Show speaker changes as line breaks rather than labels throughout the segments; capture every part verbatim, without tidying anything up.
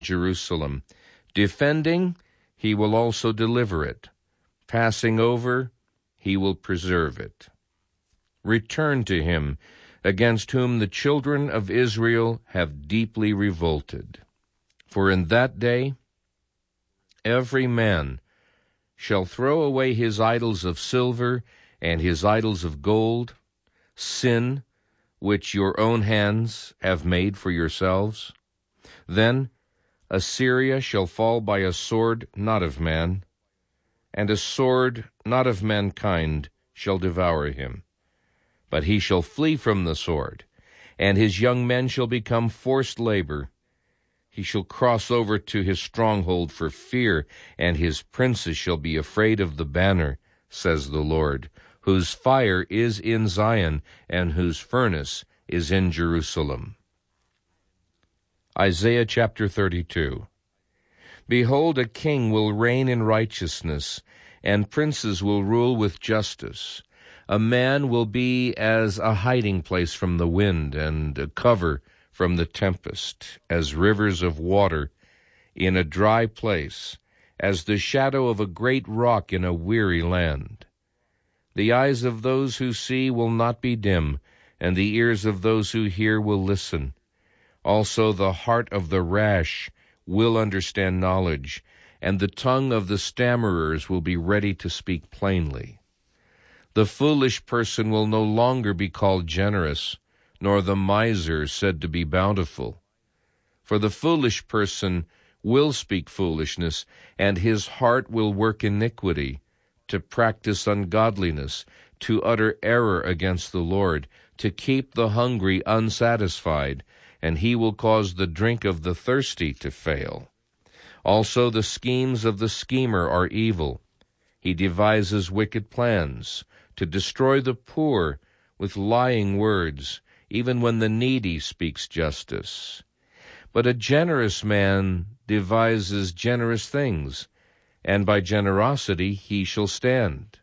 Jerusalem. Defending, he will also deliver it. Passing over, he will preserve it. Return to him, against whom the children of Israel have deeply revolted. For in that day every man shall throw away his idols of silver and his idols of gold, sin, which your own hands have made for yourselves. Then Assyria shall fall by a sword not of man, and a sword not of mankind shall devour him. But he shall flee from the sword, and his young men shall become forced labor. He shall cross over to his stronghold for fear, and his princes shall be afraid of the banner, says the Lord, whose fire is in Zion, and whose furnace is in Jerusalem. Isaiah chapter thirty-two. Behold, a king will reign in righteousness, and princes will rule with justice. A man will be as a hiding place from the wind, and a cover from the tempest, as rivers of water in a dry place, as the shadow of a great rock in a weary land. The eyes of those who see will not be dim, and the ears of those who hear will listen. Also the heart of the rash will understand knowledge, and the tongue of the stammerers will be ready to speak plainly. The foolish person will no longer be called generous, nor the miser said to be bountiful. For the foolish person will speak foolishness, and his heart will work iniquity, to practice ungodliness, to utter error against the Lord, to keep the hungry unsatisfied, and he will cause the drink of the thirsty to fail. Also the schemes of the schemer are evil. He devises wicked plans, to destroy the poor with lying words, even when the needy speaks justice. But a generous man devises generous things, and by generosity he shall stand.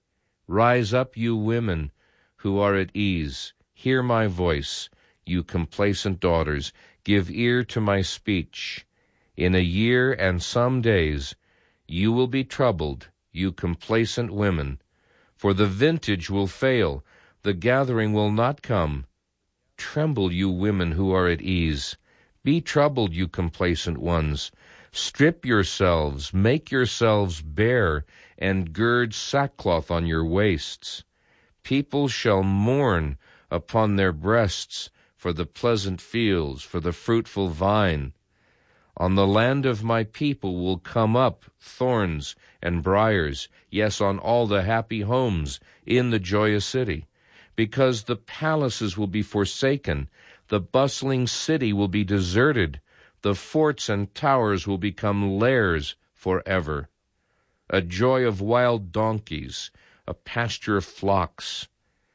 Rise up, you women who are at ease. Hear my voice, you complacent daughters. Give ear to my speech. In a year and some days you will be troubled, you complacent women. For the vintage will fail, the gathering will not come. Tremble, you women who are at ease. Be troubled, you complacent ones. Strip yourselves, make yourselves bare, and gird sackcloth on your waists. People shall mourn upon their breasts for the pleasant fields, for the fruitful vine. On the land of my people will come up thorns and briars, yes, on all the happy homes in the joyous city, because the palaces will be forsaken, the bustling city will be deserted, the forts and towers will become lairs forever. A joy of wild donkeys, a pasture of flocks,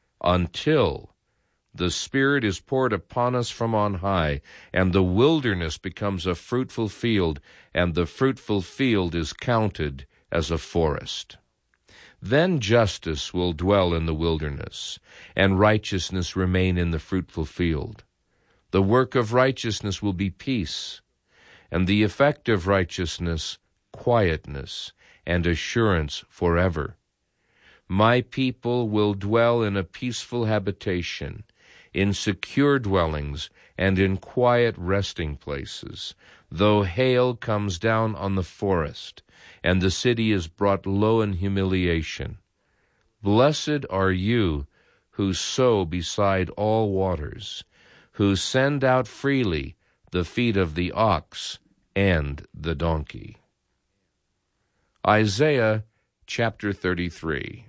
until the Spirit is poured upon us from on high, and the wilderness becomes a fruitful field, and the fruitful field is counted as a forest. Then justice will dwell in the wilderness, and righteousness remain in the fruitful field. The work of righteousness will be peace, and the effect of righteousness, quietness, and assurance forever. My people will dwell in a peaceful habitation, in secure dwellings, and in quiet resting places, though hail comes down on the forest, and the city is brought low in humiliation. Blessed are you who sow beside all waters, who send out freely the feet of the ox and the donkey. Isaiah chapter thirty-three.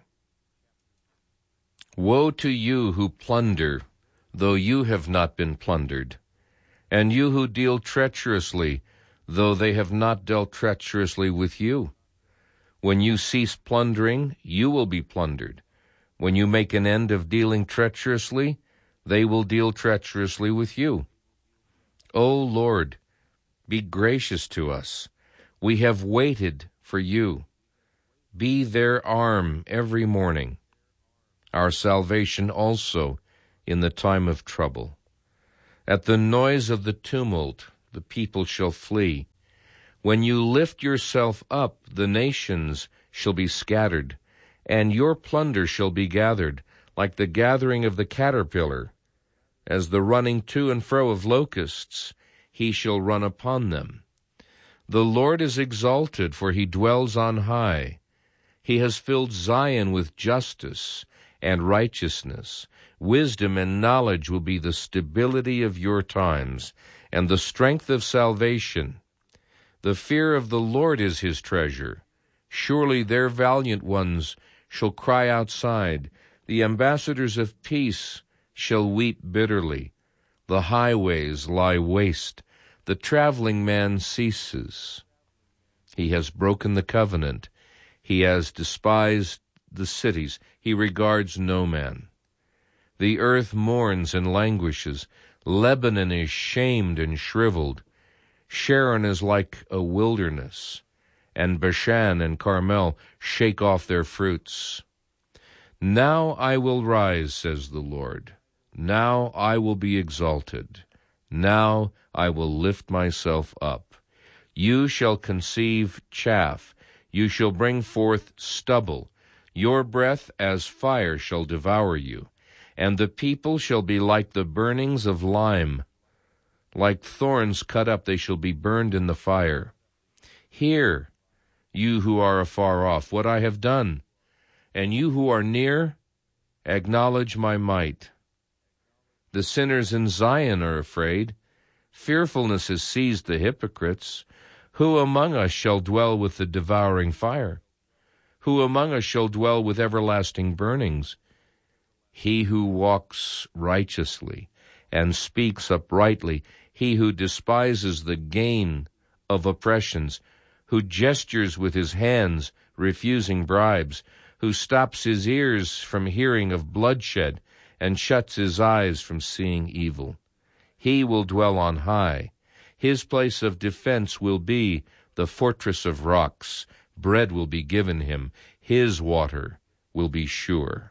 Woe to you who plunder, though you have not been plundered, and you who deal treacherously, though they have not dealt treacherously with you. When you cease plundering, you will be plundered. When you make an end of dealing treacherously, they will deal treacherously with you. O Lord, be gracious to us. We have waited for you. Be their arm every morning, our salvation also in the time of trouble. At the noise of the tumult, the people shall flee. When you lift yourself up, the nations shall be scattered, and your plunder shall be gathered, like the gathering of the caterpillar. As the running to and fro of locusts, he shall run upon them. The Lord is exalted, for he dwells on high. He has filled Zion with justice and righteousness. Wisdom and knowledge will be the stability of your times, and the strength of salvation. The fear of the Lord is his treasure. Surely their valiant ones shall cry outside. The ambassadors of peace shall weep bitterly. The highways lie waste. The traveling man ceases. He has broken the covenant. He has despised the cities. He regards no man. The earth mourns and languishes. Lebanon is shamed and shriveled. Sharon is like a wilderness, and Bashan and Carmel shake off their fruits. Now I will rise, says the Lord. Now I will be exalted. Now I will lift myself up. You shall conceive chaff. You shall bring forth stubble. Your breath as fire shall devour you, and the people shall be like the burnings of lime. Like thorns cut up, they shall be burned in the fire. Hear, you who are afar off, what I have done, and you who are near, acknowledge my might. The sinners in Zion are afraid. Fearfulness has seized the hypocrites. Who among us shall dwell with the devouring fire? Who among us shall dwell with everlasting burnings? He who walks righteously and speaks uprightly, he who despises the gain of oppressions, who gestures with his hands, refusing bribes, who stops his ears from hearing of bloodshed and shuts his eyes from seeing evil. He will dwell on high. His place of defense will be the fortress of rocks. Bread will be given him. His water will be sure.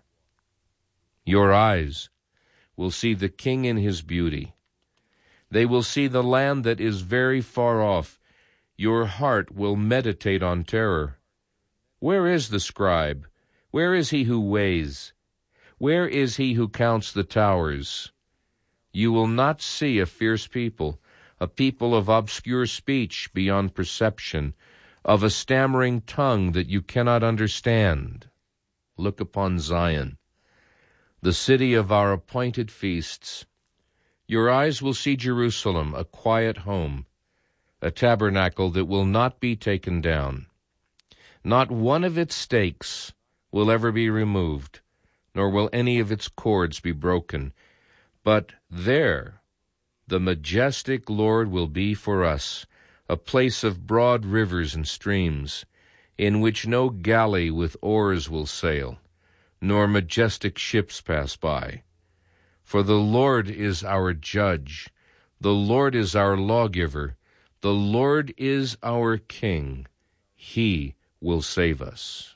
Your eyes will see the king in his beauty. They will see the land that is very far off. Your heart will meditate on terror. Where is the scribe? Where is he who weighs? Where is he who counts the towers? You will not see a fierce people, a people of obscure speech beyond perception, of a stammering tongue that you cannot understand. Look upon Zion, the city of our appointed feasts. Your eyes will see Jerusalem, a quiet home, a tabernacle that will not be taken down. Not one of its stakes will ever be removed, nor will any of its cords be broken. But there the majestic Lord will be for us, a place of broad rivers and streams, in which no galley with oars will sail, nor majestic ships pass by. For the Lord is our judge, the Lord is our lawgiver, the Lord is our king. He will save us.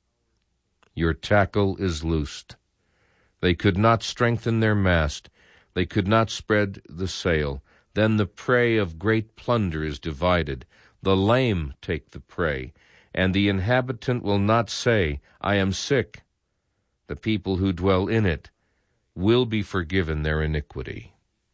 Your tackle is loosed. They could not strengthen their mast, they could not spread the sail. Then the prey of great plunder is divided. The lame take the prey, and the inhabitant will not say, I am sick. The people who dwell in it will be forgiven their iniquity.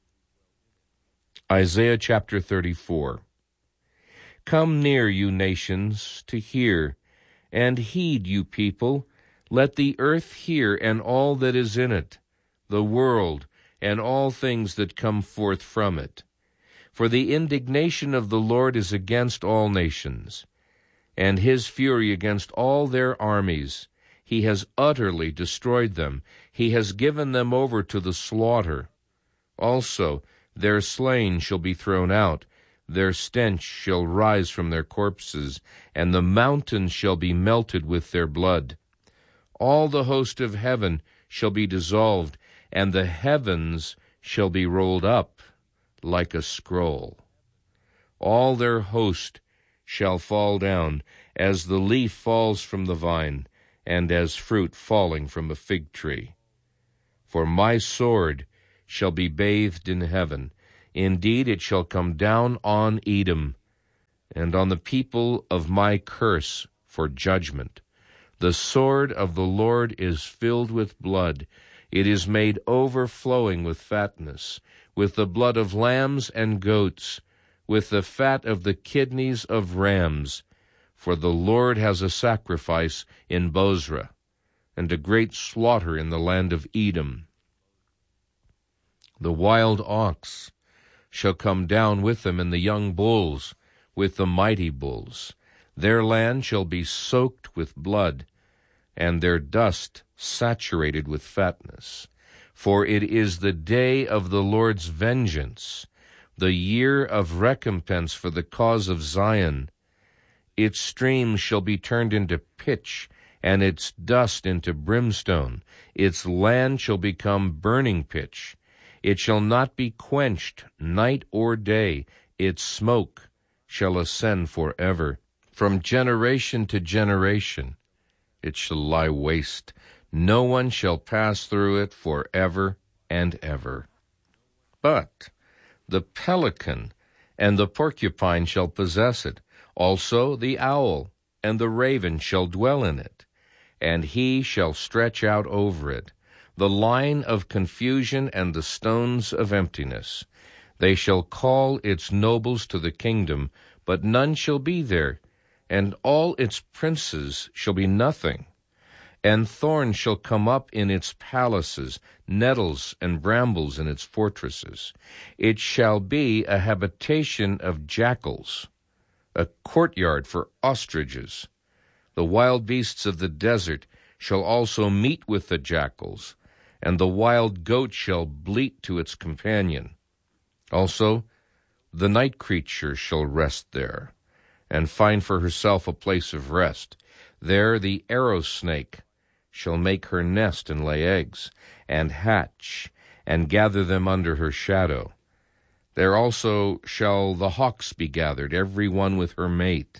Isaiah chapter thirty-four. Come near, you nations, to hear, and heed, you people. Let the earth hear, and all that is in it, the world, and all things that come forth from it. For the indignation of the Lord is against all nations, and his fury against all their armies. He has utterly destroyed them. He has given them over to the slaughter. Also their slain shall be thrown out. Their stench shall rise from their corpses, and the mountains shall be melted with their blood. All the host of heaven shall be dissolved, and the heavens shall be rolled up like a scroll. All their host shall fall down, as the leaf falls from the vine, and as fruit falling from a fig tree. For my sword shall be bathed in heaven, Indeed, it shall come down on Edom, and on the people of my curse for judgment. The sword of the Lord is filled with blood. It is made overflowing with fatness, with the blood of lambs and goats, with the fat of the kidneys of rams. For the Lord has a sacrifice in Bozrah, and a great slaughter in the land of Edom. The wild ox shall come down with them, and the young bulls with the mighty bulls. Their land shall be soaked with blood, and their dust saturated with fatness. For it is the day of the Lord's vengeance, the year of recompense for the cause of Zion. Its streams shall be turned into pitch, and its dust into brimstone. Its land shall become burning pitch. It shall not be quenched night or day. Its smoke shall ascend forever. From generation to generation it shall lie waste. No one shall pass through it forever and ever. But the pelican and the porcupine shall possess it. Also the owl and the raven shall dwell in it, and he shall stretch out over it the line of confusion and the stones of emptiness. They shall call its nobles to the kingdom, but none shall be there, and all its princes shall be nothing. And thorns shall come up in its palaces, nettles and brambles in its fortresses. It shall be a habitation of jackals, a courtyard for ostriches. The wild beasts of the desert shall also meet with the jackals, and the wild goat shall bleat to its companion. Also the night creature shall rest there, and find for herself a place of rest. There the arrow snake shall make her nest and lay eggs, and hatch, and gather them under her shadow. There also shall the hawks be gathered, every one with her mate.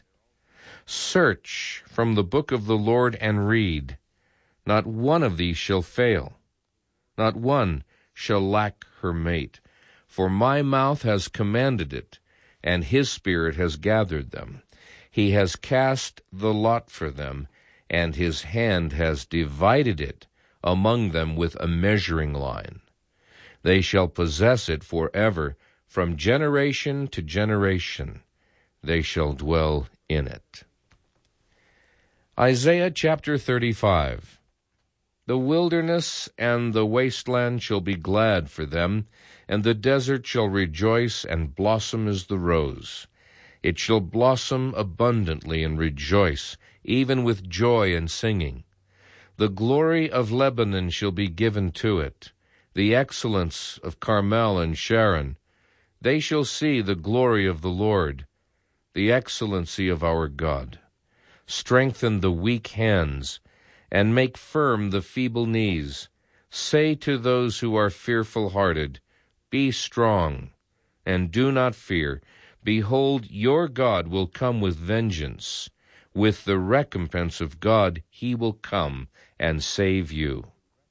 Search from the book of the Lord and read. Not one of these shall fail. Not one shall lack her mate. For my mouth has commanded it, and his spirit has gathered them. He has cast the lot for them, and his hand has divided it among them with a measuring line. They shall possess it forever, from generation to generation. They shall dwell in it. Isaiah chapter thirty-five. The wilderness and the wasteland shall be glad for them, and the desert shall rejoice and blossom as the rose. It shall blossom abundantly and rejoice, even with joy and singing. The glory of Lebanon shall be given to it, the excellence of Carmel and Sharon. They shall see the glory of the Lord, the excellency of our God. Strengthen the weak hands, and make firm the feeble knees. Say to those who are fearful-hearted, Be strong, and do not fear. Behold, your God will come with vengeance. With the recompense of God he will come and save you.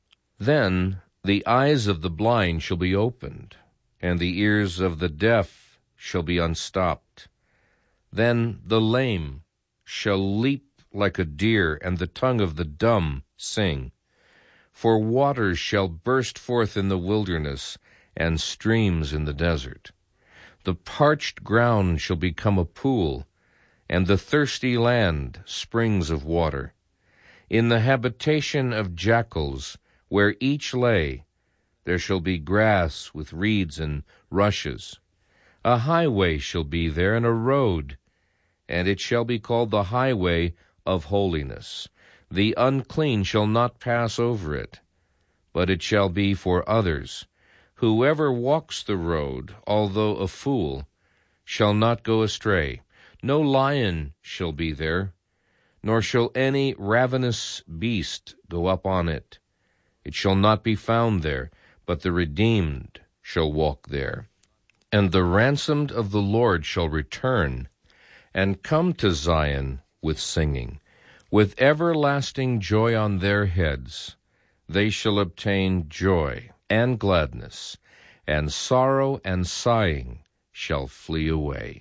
Then the eyes of the blind shall be opened, and the ears of the deaf shall be unstopped. Then the lame shall leap like a deer, and the tongue of the dumb sing. For waters shall burst forth in the wilderness, and streams in the desert. The parched ground shall become a pool, and the thirsty land springs of water. In the habitation of jackals, where each lay, there shall be grass with reeds and rushes. A highway shall be there, and a road, and it shall be called the highway of holiness. The unclean shall not pass over it, but it shall be for others. Whoever walks the road, although a fool, shall not go astray. No lion shall be there, nor shall any ravenous beast go up on it. It shall not be found there, but the redeemed shall walk there. And the ransomed of the Lord shall return, and come to Zion with singing. With everlasting joy on their heads they shall obtain joy and gladness, and sorrow and sighing shall flee away.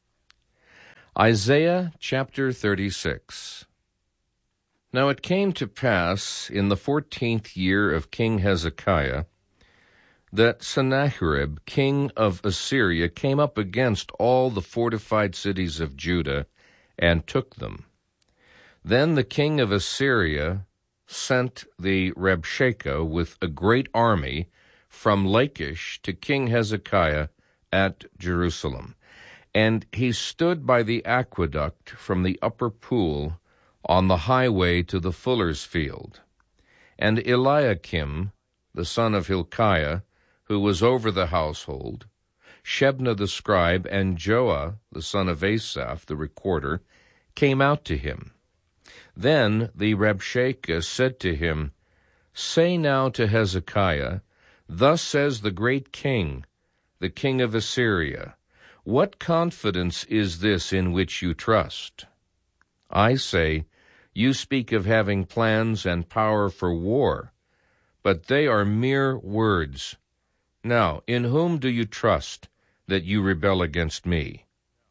Isaiah chapter thirty-six. Now it came to pass in the fourteenth year of King Hezekiah that Sennacherib, king of Assyria, came up against all the fortified cities of Judah and took them. Then the king of Assyria sent the Rabshakeh with a great army from Lachish to King Hezekiah at Jerusalem. And he stood by the aqueduct from the upper pool on the highway to the fuller's field. And Eliakim, the son of Hilkiah, who was over the household, Shebna the scribe, and Joah, the son of Asaph, the recorder, came out to him. Then the Rabshakeh said to him, Say now to Hezekiah, Thus says the great king, the king of Assyria, What confidence is this in which you trust? I say, You speak of having plans and power for war, but they are mere words. Now, in whom do you trust that you rebel against me?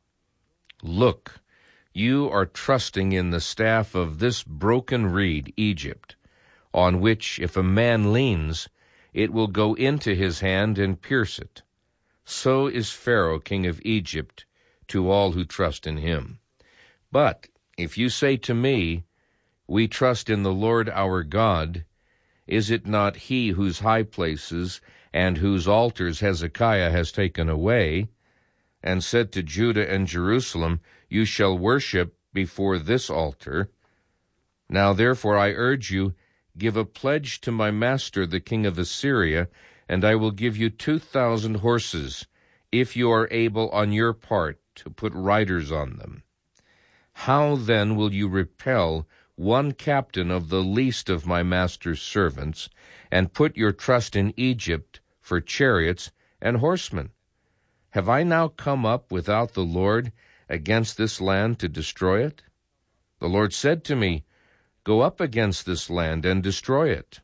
Look, you are trusting in the staff of this broken reed, Egypt, on which, if a man leans, it will go into his hand and pierce it. So is Pharaoh, king of Egypt, to all who trust in him. But if you say to me, We trust in the Lord our God, is it not he whose high places and whose altars Hezekiah has taken away, and said to Judah and Jerusalem, You shall worship before this altar? Now therefore I urge you, give a pledge to my master the king of Assyria, and I will give you two thousand horses, if you are able on your part to put riders on them. How then will you repel one captain of the least of my master's servants, and put your trust in Egypt for chariots and horsemen? Have I now come up without the Lord against this land to destroy it? The Lord said to me, Go up against this land and destroy it.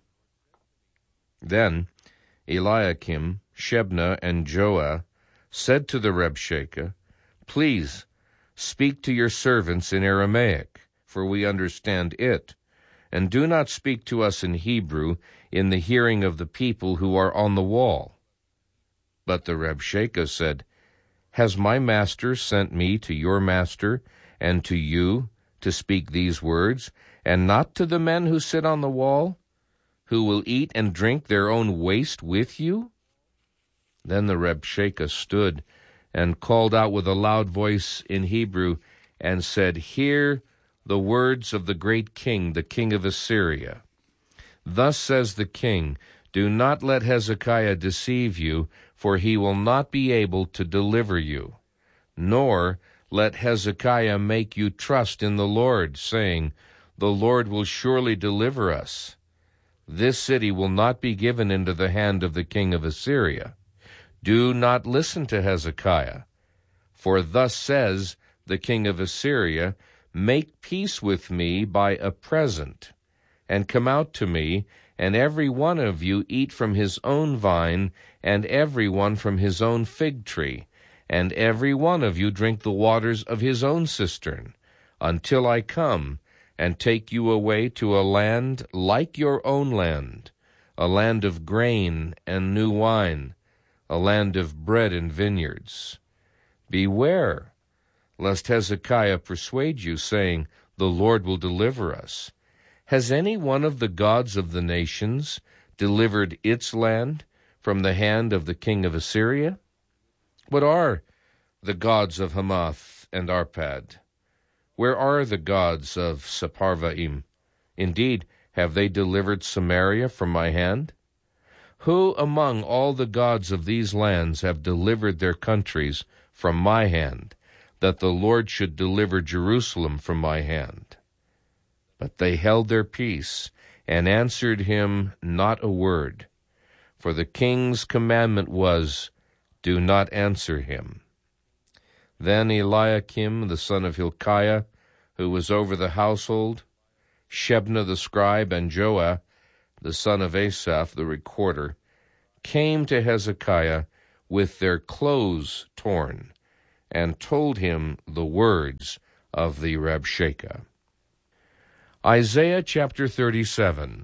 Then Eliakim, Shebna, and Joah said to the Rabshakeh, Please speak to your servants in Aramaic, for we understand it, and do not speak to us in Hebrew in the hearing of the people who are on the wall. But the Rabshakeh said, Has my master sent me to your master and to you to speak these words, and not to the men who sit on the wall, who will eat and drink their own waste with you? Then the Rabshakeh stood and called out with a loud voice in Hebrew, and said, Hear the words of the great king, the king of Assyria. Thus says the king, Do not let Hezekiah deceive you, for he will not be able to deliver you. Nor let Hezekiah make you trust in the Lord, saying, The Lord will surely deliver us. This city will not be given into the hand of the king of Assyria. Do not listen to Hezekiah. For thus says the king of Assyria, Make peace with me by a present, and come out to me, and every one of you eat from his own vine, and every one from his own fig tree, and every one of you drink the waters of his own cistern, until I come and take you away to a land like your own land, a land of grain and new wine, a land of bread and vineyards. Beware, lest Hezekiah persuade you, saying, The Lord will deliver us. Has any one of the gods of the nations delivered its land from the hand of the king of Assyria? What are the gods of Hamath and Arpad? Where are the gods of Sepharvaim? Indeed, have they delivered Samaria from my hand? Who among all the gods of these lands have delivered their countries from my hand, that the Lord should deliver Jerusalem from my hand? But they held their peace, and answered him not a word. For the king's commandment was, Do not answer him. Then Eliakim, the son of Hilkiah, who was over the household, Shebna the scribe, and Joah, the son of Asaph, the recorder, came to Hezekiah with their clothes torn, and told him the words of the Rabshakeh. Isaiah chapter thirty-seven.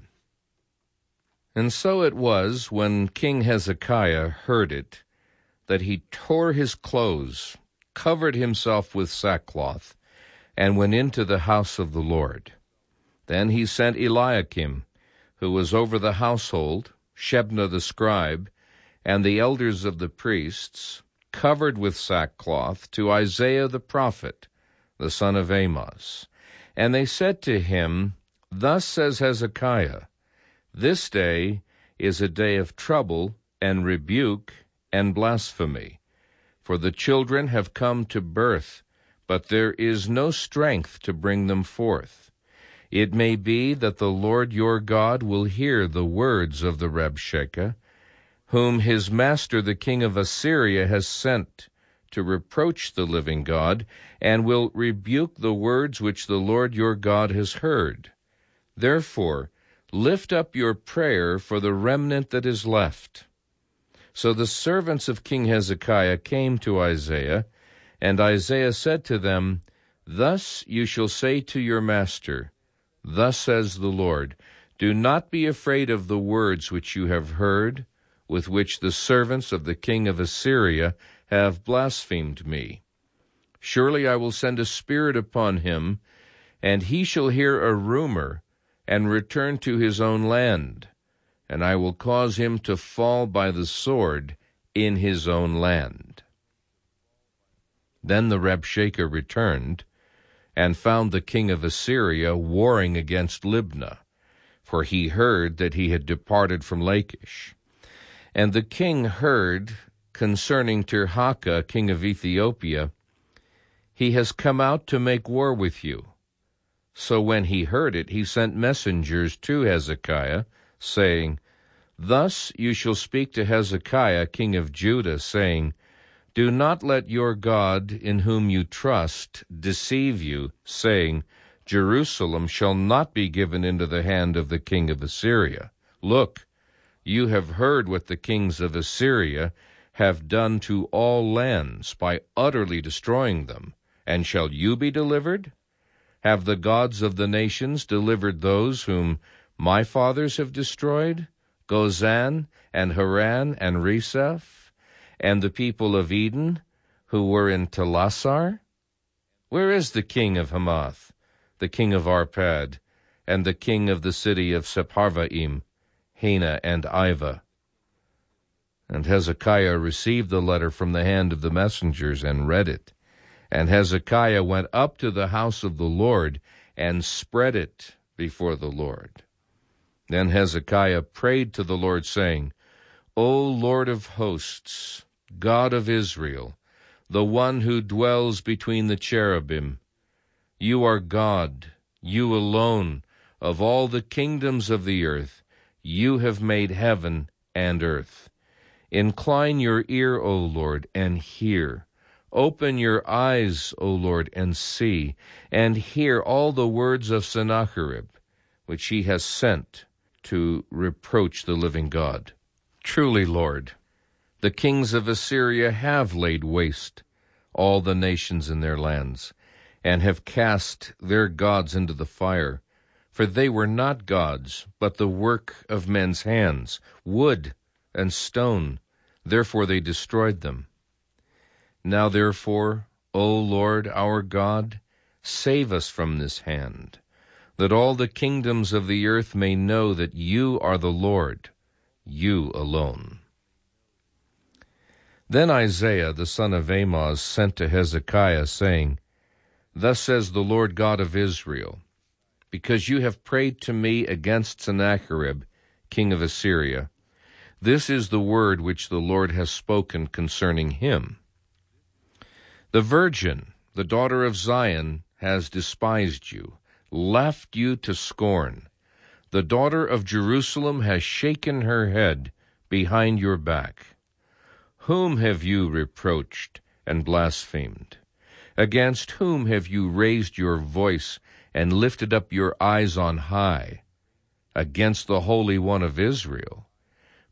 And so it was, when King Hezekiah heard it, that he tore his clothes, covered himself with sackcloth, and went into the house of the Lord. Then he sent Eliakim, who was over the household, Shebna the scribe, and the elders of the priests, covered with sackcloth, to Isaiah the prophet, the son of Amoz. And they said to him, Thus says Hezekiah, This day is a day of trouble and rebuke and blasphemy. For the children have come to birth, but there is no strength to bring them forth. It may be that the Lord your God will hear the words of the Rabshakeh, whom his master the king of Assyria has sent to reproach the living God, and will rebuke the words which the Lord your God has heard. Therefore, lift up your prayer for the remnant that is left. So the servants of King Hezekiah came to Isaiah, and Isaiah said to them, Thus you shall say to your master, Thus says the Lord, Do not be afraid of the words which you have heard, with which the servants of the king of Assyria have blasphemed me. Surely I will send a spirit upon him, and he shall hear a rumor, and return to his own land, and I will cause him to fall by the sword in his own land. Then the Rabshakeh returned, and found the king of Assyria warring against Libnah, for he heard that he had departed from Lachish. And the king heard concerning Tirhakah, king of Ethiopia, He has come out to make war with you. So when he heard it, he sent messengers to Hezekiah, saying, Thus you shall speak to Hezekiah, king of Judah, saying, Do not let your God, in whom you trust, deceive you, saying, Jerusalem shall not be given into the hand of the king of Assyria. Look, you have heard what the kings of Assyria have done to all lands by utterly destroying them. And shall you be delivered? Have the gods of the nations delivered those whom my fathers have destroyed, Gozan and Haran and Reseph, and the people of Eden, who were in Telassar? Where is the king of Hamath, the king of Arpad, and the king of the city of Sepharvaim, Hena and Iva? And Hezekiah received the letter from the hand of the messengers and read it. And Hezekiah went up to the house of the Lord and spread it before the Lord. Then Hezekiah prayed to the Lord, saying, O Lord of hosts, God of Israel, the one who dwells between the cherubim, you are God, you alone, of all the kingdoms of the earth. You have made heaven and earth. Incline your ear, O Lord, and hear. Open your eyes, O Lord, and see, and hear all the words of Sennacherib, which he has sent to reproach the living God. Truly, Lord, the kings of Assyria have laid waste all the nations in their lands, and have cast their gods into the fire. For they were not gods, but the work of men's hands, wood and stone. Therefore they destroyed them. Now therefore, O Lord our God, save us from this hand, that all the kingdoms of the earth may know that you are the Lord, you alone. Then Isaiah the son of Amoz sent to Hezekiah, saying, Thus says the Lord God of Israel, because you have prayed to me against Sennacherib, king of Assyria, this is the word which the Lord has spoken concerning him. The virgin, the daughter of Zion, has despised you, left you to scorn. The daughter of Jerusalem has shaken her head behind your back. Whom have you reproached and blasphemed? Against whom have you raised your voice and lifted up your eyes on high? Against the Holy One of Israel.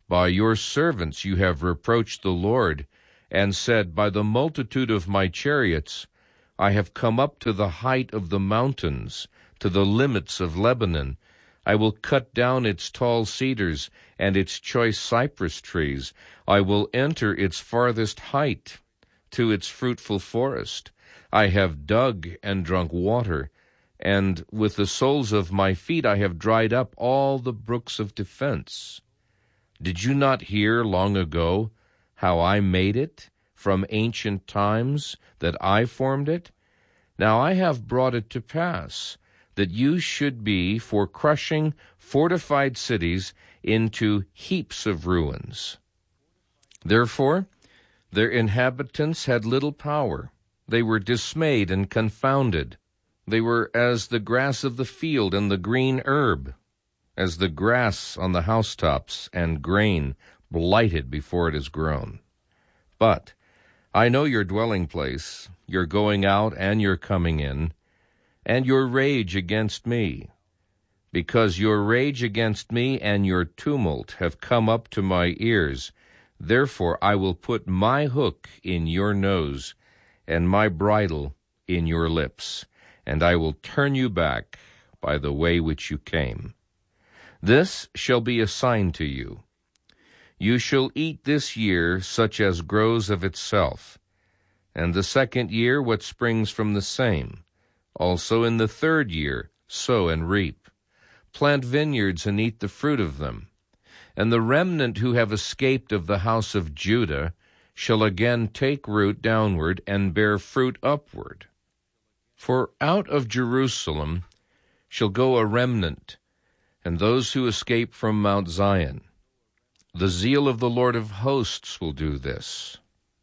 By your servants you have reproached the Lord, and said, By the multitude of my chariots I have come up to the height of the mountains, to the limits of Lebanon. I will cut down its tall cedars and its choice cypress trees. I will enter its farthest height, to its fruitful forest. I have dug and drunk water, and with the soles of my feet I have dried up all the brooks of defense. Did you not hear long ago how I made it from ancient times, that I formed it? Now I have brought it to pass, that you should be for crushing fortified cities into heaps of ruins. Therefore their inhabitants had little power. They were dismayed and confounded. They were as the grass of the field and the green herb, as the grass on the housetops and grain blighted before it is grown. But I know your dwelling place, your going out and your coming in, and your rage against me, because your rage against me and your tumult have come up to my ears. Therefore I will put my hook in your nose, and my bridle in your lips, and I will turn you back by the way which you came. This shall be a sign to you. You shall eat this year such as grows of itself, and the second year what springs from the same. Also in the third year sow and reap. Plant vineyards and eat the fruit of them. And the remnant who have escaped of the house of Judah shall again take root downward and bear fruit upward. For out of Jerusalem shall go a remnant, and those who escape from Mount Zion. The zeal of the Lord of hosts will do this.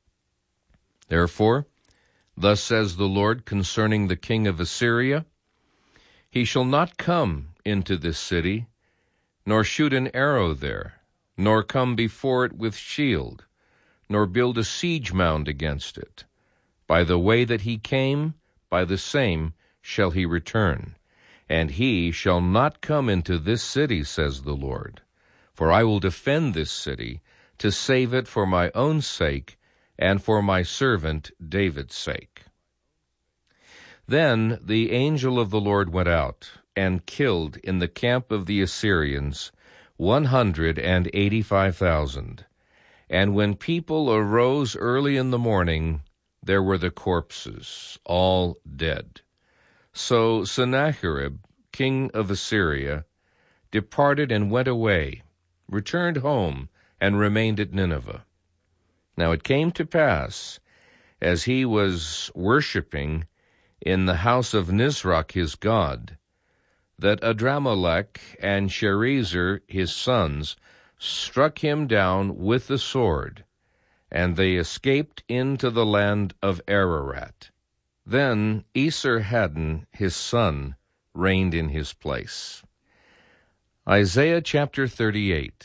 Therefore, thus says the Lord concerning the king of Assyria, He shall not come into this city, nor shoot an arrow there, nor come before it with shield, nor build a siege mound against it. By the way that he came, by the same shall he return. And he shall not come into this city, says the Lord. For I will defend this city, to save it for my own sake, and for my servant David's sake. Then the angel of the Lord went out, and killed in the camp of the Assyrians one hundred and eighty-five thousand. And when people arose early in the morning, there were the corpses, all dead. So Sennacherib, king of Assyria, departed and went away, returned home, and remained at Nineveh. Now it came to pass, as he was worshipping in the house of Nisroch his god, that Adramelech and Sharezer his sons struck him down with the sword, and they escaped into the land of Ararat. Then Esarhaddon his son reigned in his place. Isaiah chapter thirty-eight.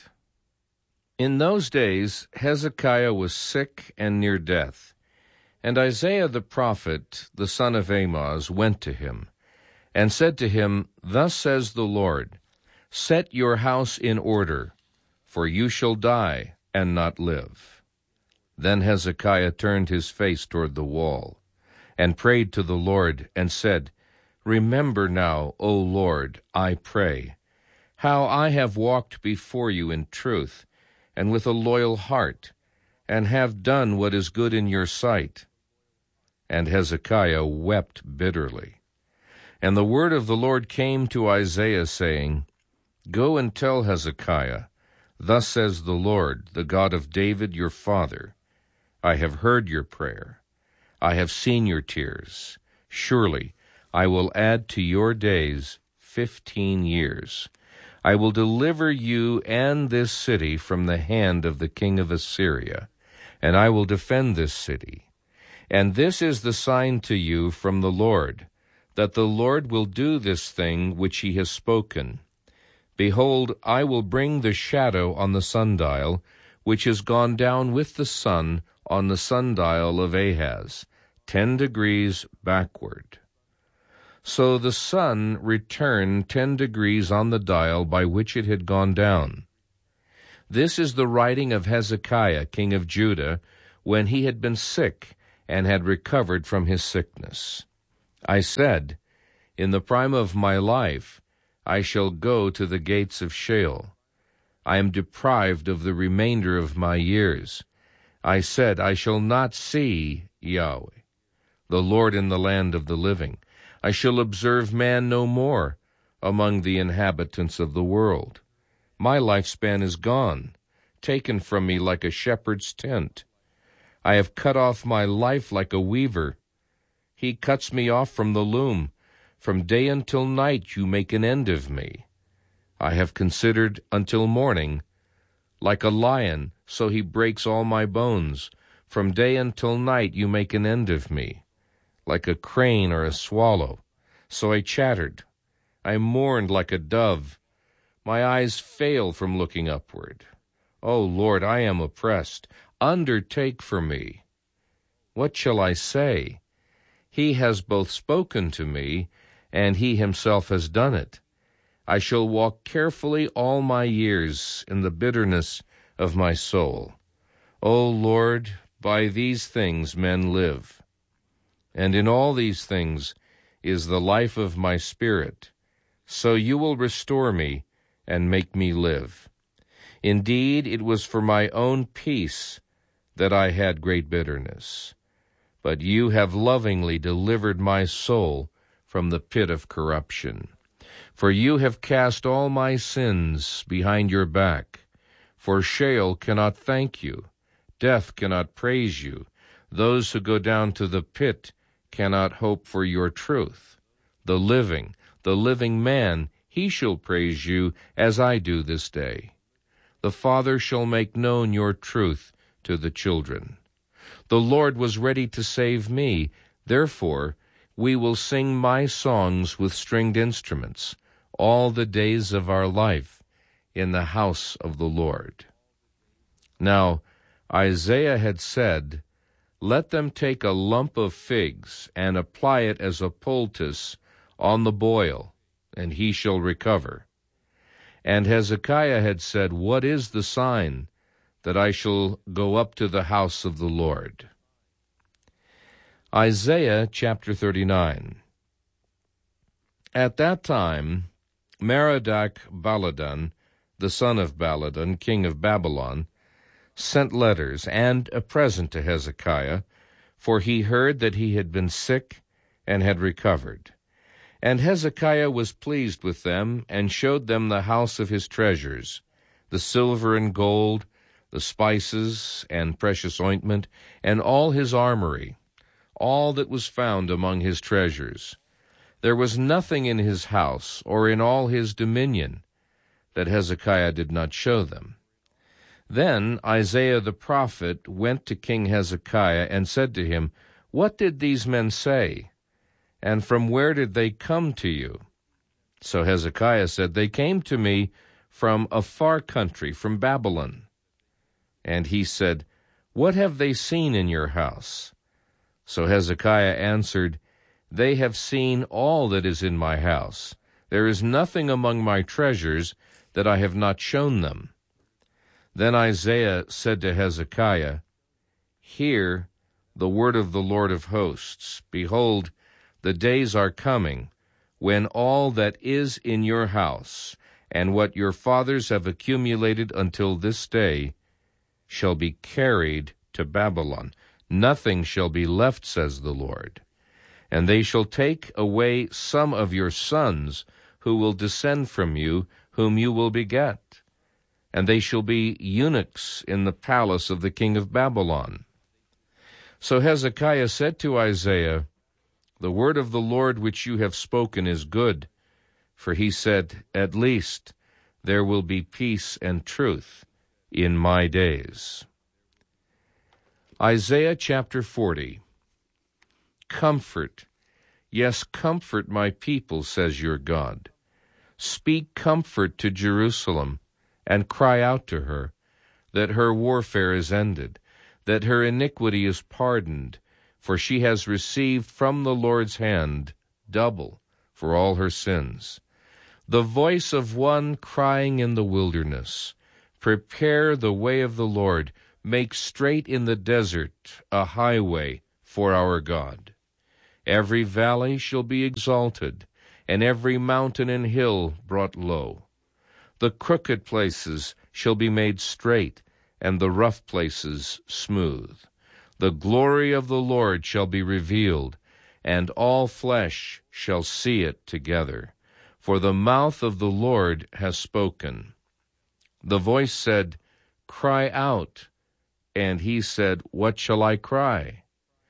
In those days Hezekiah was sick and near death, and Isaiah the prophet, the son of Amoz, went to him, and said to him, Thus says the Lord, Set your house in order, for you shall die and not live. Then Hezekiah turned his face toward the wall, and prayed to the Lord, and said, Remember now, O Lord, I pray, how I have walked before you in truth, and with a loyal heart, and have done what is good in your sight. And Hezekiah wept bitterly. And the word of the Lord came to Isaiah, saying, Go and tell Hezekiah, Thus says the Lord, the God of David your father, I have heard your prayer. I have seen your tears. Surely I will add to your days fifteen years. I will deliver you and this city from the hand of the king of Assyria, and I will defend this city. And this is the sign to you from the Lord, that the Lord will do this thing which he has spoken. Behold, I will bring the shadow on the sundial, which is gone down with the sun on the sundial of Ahaz, ten degrees backward. So the sun returned ten degrees on the dial by which it had gone down. This is the writing of Hezekiah, king of Judah, when he had been sick and had recovered from his sickness. I said, in the prime of my life, I shall go to the gates of Sheol. I am deprived of the remainder of my years. I said, I shall not see Yahweh, the Lord in the land of the living. I shall observe man no more among the inhabitants of the world. My lifespan is gone, taken from me like a shepherd's tent. I have cut off my life like a weaver. He cuts me off from the loom. From day until night you make an end of me. I have considered until morning. Like a lion, so he breaks all my bones. From day until night you make an end of me. Like a crane or a swallow, so I chattered. I mourned like a dove. My eyes fail from looking upward. O Lord, I am oppressed. Undertake for me. What shall I say? He has both spoken to me, and he himself has done it. I shall walk carefully all my years in the bitterness of my soul. O Lord, by these things men live. And in all these things is the life of my spirit. So you will restore me and make me live. Indeed, it was for my own peace that I had great bitterness. But you have lovingly delivered my soul from the pit of corruption. For you have cast all my sins behind your back. For Sheol cannot thank you. Death cannot praise you. Those who go down to the pit cannot hope for your truth. The living, the living man, he shall praise you as I do this day. The Father shall make known your truth to the children. The Lord was ready to save me. Therefore, we will sing my songs with stringed instruments all the days of our life in the house of the Lord. Now, Isaiah had said, let them take a lump of figs and apply it as a poultice on the boil, and he shall recover. And Hezekiah had said, what is the sign that I shall go up to the house of the Lord? Isaiah chapter thirty-nine. At that time, Merodach Baladan, the son of Baladan, king of Babylon, sent letters and a present to Hezekiah, for he heard that he had been sick and had recovered. And Hezekiah was pleased with them, and showed them the house of his treasures, the silver and gold, the spices and precious ointment, and all his armory, all that was found among his treasures. There was nothing in his house or in all his dominion that Hezekiah did not show them. Then Isaiah the prophet went to King Hezekiah and said to him, what did these men say? And from where did they come to you? So Hezekiah said, they came to me from a far country, from Babylon. And he said, what have they seen in your house? So Hezekiah answered, they have seen all that is in my house. There is nothing among my treasures that I have not shown them. Then Isaiah said to Hezekiah, hear the word of the Lord of hosts. Behold, the days are coming, when all that is in your house, and what your fathers have accumulated until this day, shall be carried to Babylon. Nothing shall be left, says the Lord. And they shall take away some of your sons, who will descend from you, whom you will beget. And they shall be eunuchs in the palace of the king of Babylon. So Hezekiah said to Isaiah, the word of the Lord which you have spoken is good. For he said, at least there will be peace and truth in my days. Isaiah chapter forty. Comfort, yes, comfort my people, says your God. Speak comfort to Jerusalem, and cry out to her, that her warfare is ended, that her iniquity is pardoned, for she has received from the Lord's hand double for all her sins. The voice of one crying in the wilderness, Prepare the way of the Lord. Make straight in the desert a highway for our God. Every valley shall be exalted, and every mountain and hill brought low. The crooked places shall be made straight, and the rough places smooth. The glory of the Lord shall be revealed, and all flesh shall see it together. For the mouth of the Lord has spoken. The voice said, Cry out. And he said, What shall I cry?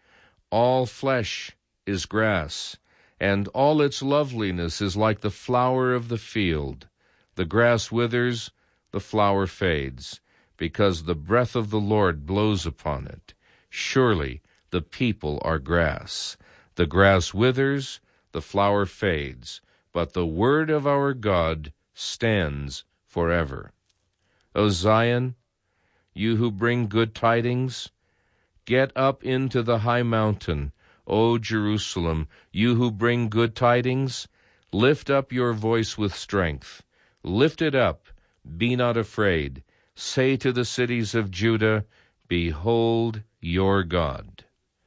All flesh is grass, and all its loveliness is like the flower of the field. The grass withers, the flower fades, because the breath of the Lord blows upon it. Surely the people are grass. The grass withers, the flower fades, but the word of our God stands forever. O Zion, you who bring good tidings, get up into the high mountain. O Jerusalem, you who bring good tidings, lift up your voice with strength. Lift it up, be not afraid. Say to the cities of Judah, Behold your God.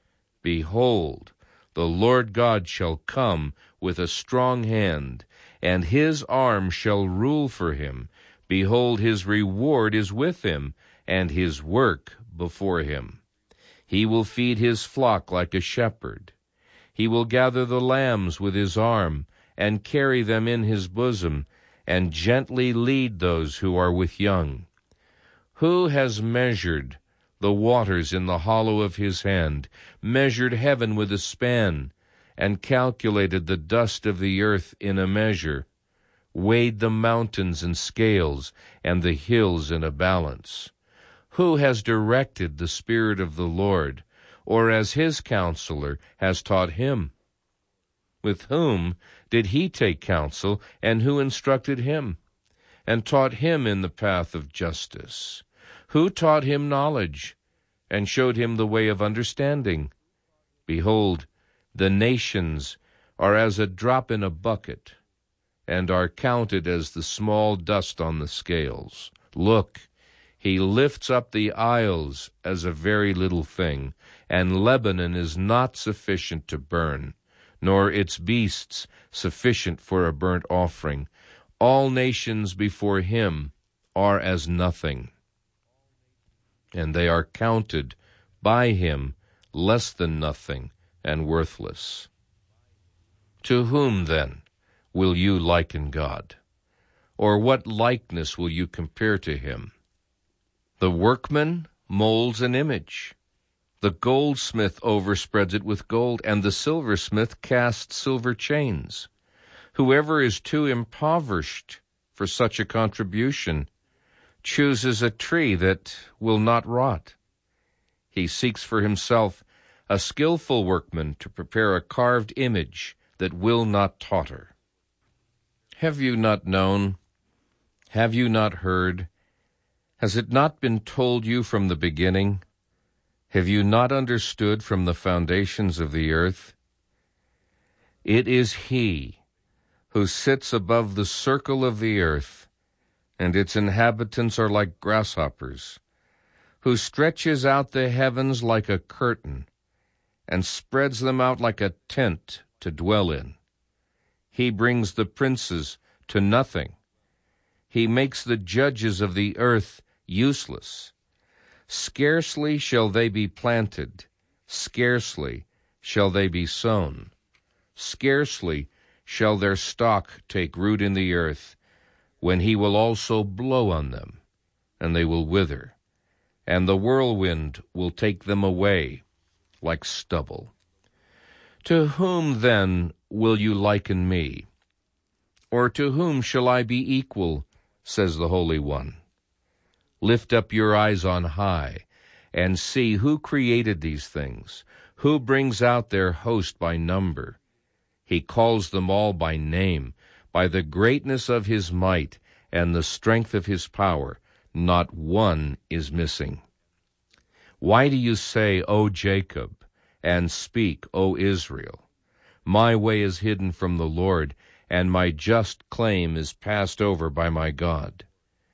Behold, the Lord God shall come with a strong hand, and his arm shall rule for him. Behold, his reward is with him, and his work before him. He will feed his flock like a shepherd. He will gather the lambs with his arm, and carry them in his bosom, and gently lead those who are with young. Who has measured the waters in the hollow of his hand, measured heaven with a span, and calculated the dust of the earth in a measure, weighed the mountains in scales, and the hills in a balance? Who has directed the Spirit of the Lord, or as his counselor has taught him? With whom did he take counsel, and who instructed him, and taught him in the path of justice? Who taught him knowledge, and showed him the way of understanding? Behold, the nations are as a drop in a bucket, and are counted as the small dust on the scales. Look, he lifts up the isles as a very little thing, and Lebanon is not sufficient to burn, nor its beasts sufficient for a burnt offering. All nations before him are as nothing, and they are counted by him less than nothing and worthless. To whom, then, will you liken God? Or what likeness will you compare to him? The workman molds an image. The goldsmith overspreads it with gold, and the silversmith casts silver chains. Whoever is too impoverished for such a contribution chooses a tree that will not rot. He seeks for himself a skillful workman to prepare a carved image that will not totter. Have you not known? Have you not heard? Has it not been told you from the beginning? Have you not understood from the foundations of the earth? It is he who sits above the circle of the earth, and its inhabitants are like grasshoppers, who stretches out the heavens like a curtain, and spreads them out like a tent to dwell in. He brings the princes to nothing. He makes the judges of the earth useless. Scarcely shall they be planted, scarcely shall they be sown. Scarcely shall their stock take root in the earth, when he will also blow on them, and they will wither, and the whirlwind will take them away like stubble. To whom, then, will you liken me? Or to whom shall I be equal, says the Holy One? Lift up your eyes on high, and see who created these things, who brings out their host by number. He calls them all by name, by the greatness of his might and the strength of his power. Not one is missing. Why do you say, O Jacob, and speak, O Israel? My way is hidden from the Lord, and my just claim is passed over by my God.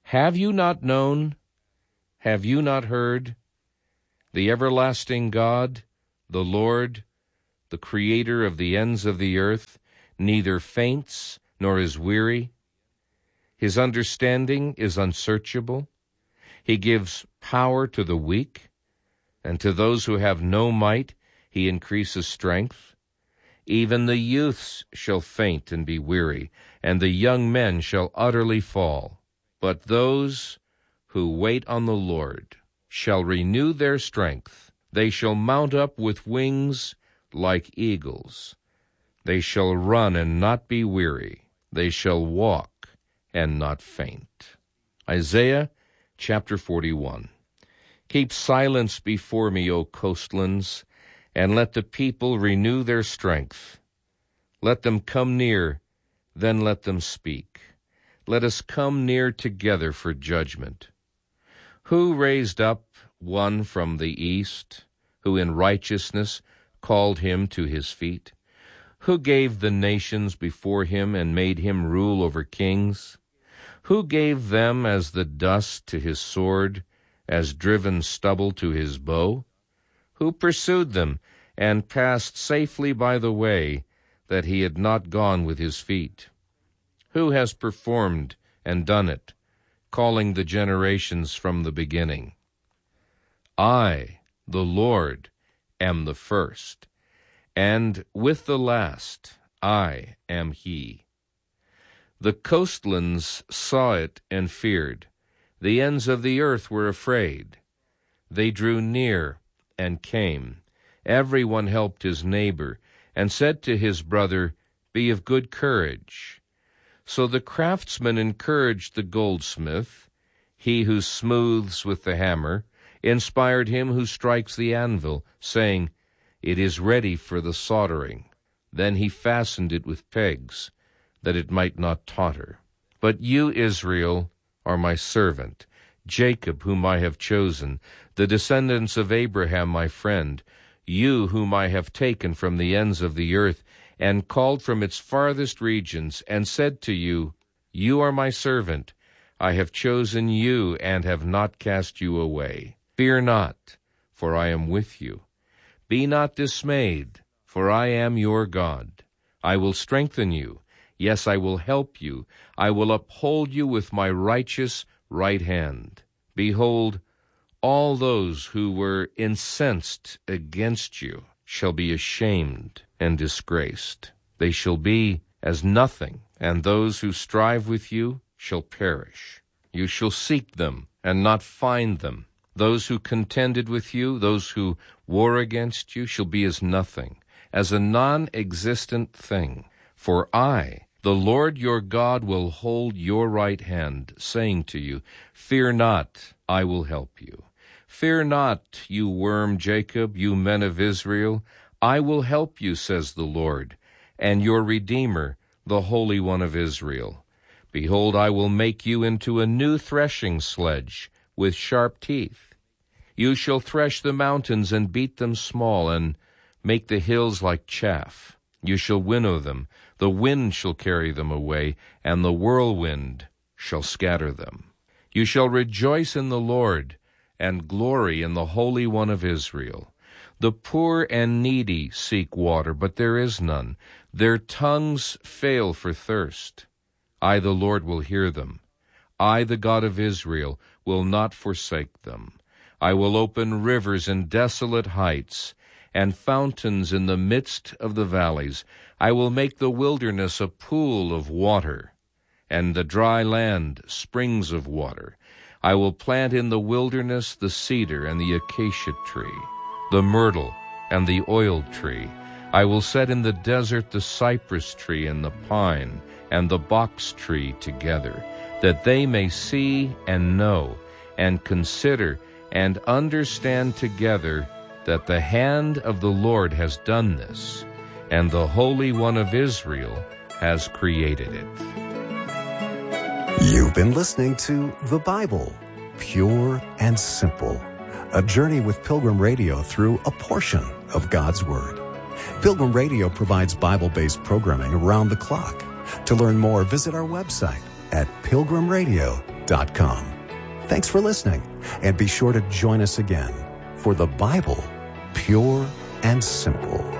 Have you not known? Have you not heard? The everlasting God, the Lord, the Creator of the ends of the earth, neither faints nor is weary. His understanding is unsearchable. He gives power to the weak, and to those who have no might he increases strength. Even the youths shall faint and be weary, and the young men shall utterly fall. But those who wait on the Lord shall renew their strength. They shall mount up with wings like eagles. They shall run and not be weary. They shall walk and not faint. Isaiah chapter forty-one. Keep silence before me, O coastlands, and let the people renew their strength. Let them come near, then let them speak. Let us come near together for judgment. Who raised up one from the east, who in righteousness called him to his feet? Who gave the nations before him and made him rule over kings? Who gave them as the dust to his sword, as driven stubble to his bow? Who pursued them and passed safely by the way that he had not gone with his feet? Who has performed and done it, calling the generations from the beginning? I, the Lord, am the first, and with the last I am he. The coastlands saw it and feared. The ends of the earth were afraid. They drew near and came. Everyone helped his neighbor, and said to his brother, Be of good courage. So the craftsman encouraged the goldsmith. He who smooths with the hammer inspired him who strikes the anvil, saying, It is ready for the soldering. Then he fastened it with pegs, that it might not totter. But you, Israel, are my servant, Jacob, whom I have chosen, the descendants of Abraham, my friend, you whom I have taken from the ends of the earth, and called from its farthest regions, and said to you, You are my servant. I have chosen you, and have not cast you away. Fear not, for I am with you. Be not dismayed, for I am your God. I will strengthen you. Yes, I will help you. I will uphold you with my righteous right hand. Behold, all those who were incensed against you shall be ashamed and disgraced. They shall be as nothing, and those who strive with you shall perish. You shall seek them and not find them. Those who contended with you, those who war against you, shall be as nothing, as a non-existent thing. For I, the Lord your God, will hold your right hand, saying to you, Fear not, I will help you. Fear not, you worm Jacob, you men of Israel. I will help you, says the Lord, and your Redeemer, the Holy One of Israel. Behold, I will make you into a new threshing sledge with sharp teeth. You shall thresh the mountains and beat them small, and make the hills like chaff. You shall winnow them. The wind shall carry them away, and the whirlwind shall scatter them. You shall rejoice in the Lord, and glory in the Holy One of Israel. The poor and needy seek water, but there is none. Their tongues fail for thirst. I, the Lord, will hear them. I, the God of Israel, will not forsake them. I will open rivers in desolate heights, and fountains in the midst of the valleys. I will make the wilderness a pool of water, and the dry land springs of water. I will plant in the wilderness the cedar and the acacia tree, the myrtle and the oil tree. I will set in the desert the cypress tree and the pine and the box tree together, that they may see and know and consider and understand together that the hand of the Lord has done this, and the Holy One of Israel has created it.
You've been listening to The Bible, Pure and Simple, a journey with Pilgrim Radio through a portion of God's Word. Pilgrim Radio provides Bible-based programming around the clock. To learn more, visit our website at pilgrim radio dot com. Thanks for listening, and be sure to join us again for the Bible, Pure and Simple.